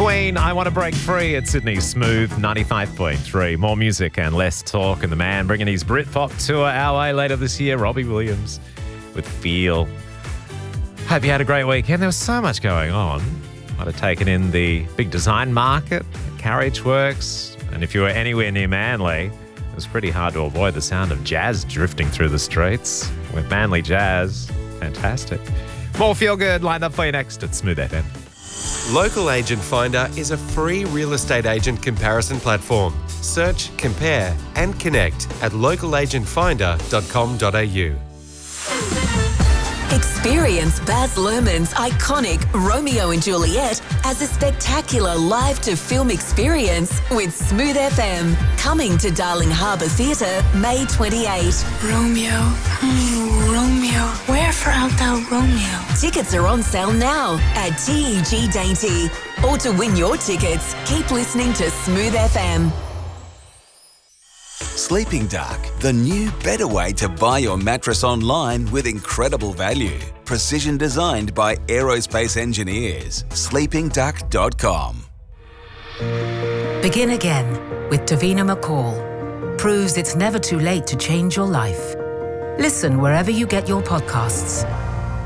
Queen, I Want to Break Free at Sydney's Smooth 95.3. More music and less talk. And the man bringing his Britpop tour our way later this year, Robbie Williams, with Feel. Hope you had a great weekend. There was so much going on. Might have taken in the big design market, Carriage Works. And if you were anywhere near Manly, it was pretty hard to avoid the sound of jazz drifting through the streets. With Manly Jazz, fantastic. More Feel Good lined up for you next at Smooth FM. Local Agent Finder is a free real estate agent comparison platform. Search, compare and connect at localagentfinder.com.au. Experience Baz Luhrmann's iconic Romeo and Juliet as a spectacular live-to-film experience with Smooth FM. Coming to Darling Harbour Theatre, May 28. Romeo, Romeo, wherefore art thou Romeo? Tickets are on sale now at TEG Dainty. Or to win your tickets, keep listening to Smooth FM. Sleeping Dark, the new, better way to buy your mattress online with incredible value. Precision designed by aerospace engineers. sleepingduck.com. Begin Again with Davina McCall proves it's never too late to change your life. Listen wherever you get your podcasts